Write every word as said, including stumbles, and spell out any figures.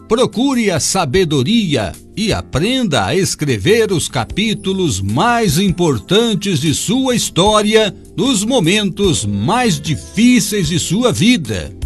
Procure a sabedoria e aprenda a escrever os capítulos mais importantes de sua história nos momentos mais difíceis de sua vida.